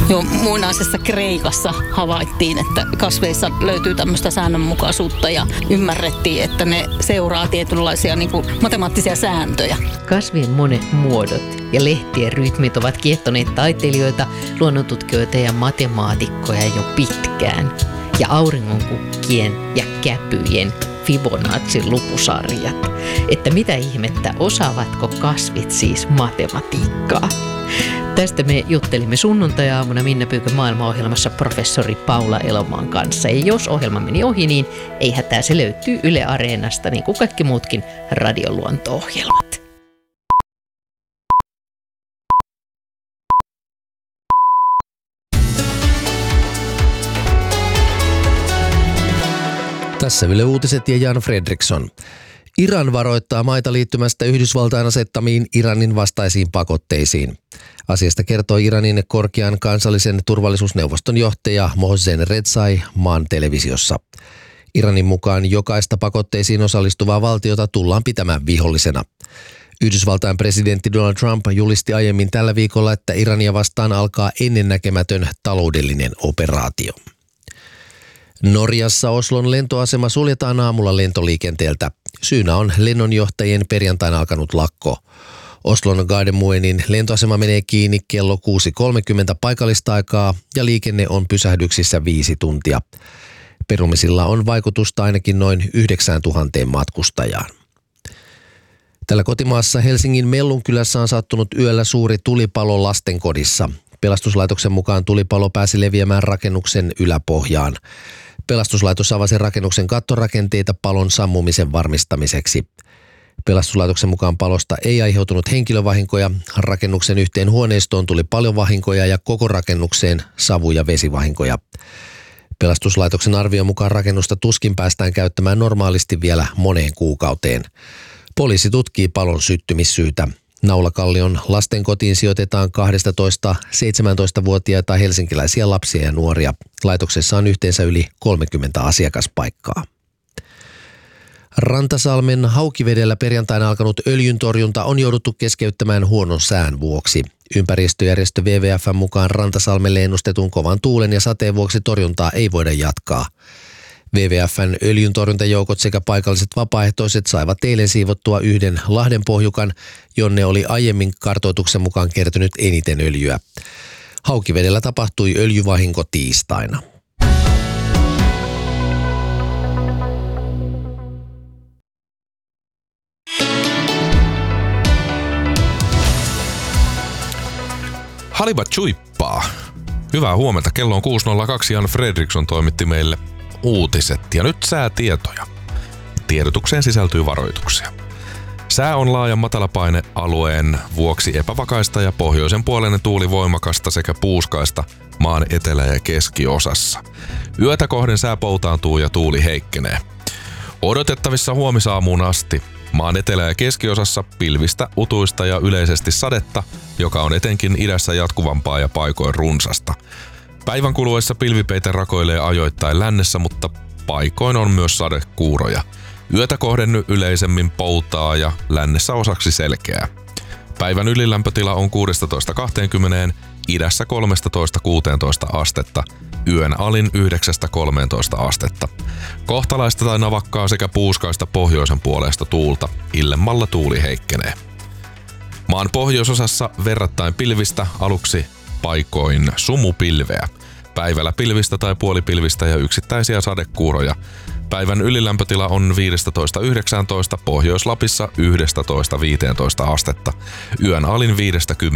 Jo muinaisessa Kreikassa havaittiin, että kasveissa löytyy tämmöistä säännönmukaisuutta ja ymmärrettiin, että ne seuraa tietynlaisia niin kuin matemaattisia sääntöjä. Kasvien monet muodot ja lehtien rytmit ovat kiehtoneet taiteilijoita, luonnontutkijoita ja matemaatikkoja jo pitkään. Ja auringonkukkien ja käpyjen Fibonacin lukusarjat. Että mitä ihmettä, osaavatko kasvit siis matematiikkaa? Tästä me juttelimme sunnuntai-aamuna Minna Pyykön maailmaohjelmassa professori Paula Elomaan kanssa. Ja jos ohjelma meni ohi, niin ei hätää, se löytyy Yle Areenasta, niin kuin kaikki muutkin radioluonto-ohjelmat. Tässä Yle Uutiset ja Jan Fredriksson. Iran varoittaa maita liittymästä Yhdysvaltain asettamiin Iranin vastaisiin pakotteisiin. Asiasta kertoo Iranin korkean kansallisen turvallisuusneuvoston johtaja Mohsen Rezai maan televisiossa. Iranin mukaan jokaista pakotteisiin osallistuvaa valtiota tullaan pitämään vihollisena. Yhdysvaltain presidentti Donald Trump julisti aiemmin tällä viikolla, että Irania vastaan alkaa ennennäkemätön taloudellinen operaatio. Norjassa Oslon lentoasema suljetaan aamulla lentoliikenteeltä. Syynä on lennonjohtajien perjantaina alkanut lakko. Oslon Gardermoenin lentoasema menee kiinni kello 6.30 paikallista aikaa ja liikenne on pysähdyksissä 5 tuntia. Perumisilla on vaikutusta ainakin noin 9,000 matkustajaan. Tällä kotimaassa Helsingin Mellunkylässä on sattunut yöllä suuri tulipalo lastenkodissa. Pelastuslaitoksen mukaan tulipalo pääsi leviämään rakennuksen yläpohjaan. Pelastuslaitos avasi rakennuksen kattorakenteita palon sammumisen varmistamiseksi. Pelastuslaitoksen mukaan palosta ei aiheutunut henkilövahinkoja. Rakennuksen yhteen huoneistoon tuli paljon vahinkoja ja koko rakennukseen savu- ja vesivahinkoja. Pelastuslaitoksen arvion mukaan rakennusta tuskin päästään käyttämään normaalisti vielä moneen kuukauteen. Poliisi tutkii palon syttymissyytä. Naulakallion lastenkotiin sijoitetaan 12-17-vuotiaita helsinkiläisiä lapsia ja nuoria. Laitoksessa on yhteensä yli 30 asiakaspaikkaa. Rantasalmen Haukivedellä perjantaina alkanut öljyntorjunta on jouduttu keskeyttämään huonon sään vuoksi. Ympäristöjärjestö WWF:n mukaan Rantasalmelle ennustetun kovan tuulen ja sateen vuoksi torjuntaa ei voida jatkaa. WWF:n öljyntorjuntajoukot sekä paikalliset vapaaehtoiset saivat eilen siivottua yhden lahdenpohjukan, jonne oli aiemmin kartoituksen mukaan kertynyt eniten öljyä. Haukivedellä tapahtui öljyvahinko tiistaina. Halibat chuippaa. Hyvää huomenta. Kello on 6.02. Jan Fredriksson toimitti meille uutiset ja nyt säätietoja. Tiedotukseen sisältyy varoituksia. Sää on laajan matalapainealueen vuoksi epävakaista ja pohjoisen puoleinen tuuli voimakasta sekä puuskaista maan etelä- ja keskiosassa. Yötä kohden sää poutaantuu ja tuuli heikkenee. Odotettavissa huomisaamuun asti maan etelä- ja keskiosassa pilvistä, utuista ja yleisesti sadetta, joka on etenkin idässä jatkuvampaa ja paikoin runsasta. Päivän kuluessa pilvipeite rakoilee ajoittain lännessä, mutta paikoin on myös sadekuuroja. Yötä kohden yleisemmin poutaa ja lännessä osaksi selkeää. Päivän ylilämpötila on 16-20, idässä 13-16 astetta, yön alin 9-13 astetta. Kohtalaista tai navakkaa sekä puuskaista pohjoisen puolesta tuulta, illemmalla tuuli heikkenee. Maan pohjoisosassa verrattain pilvistä, aluksi paikoin sumupilveä. Päivällä pilvistä tai puolipilvistä ja yksittäisiä sadekuuroja. Päivän ylilämpötila on 15-19, Pohjois-Lapissa 11-15 astetta. Yön alin 5-10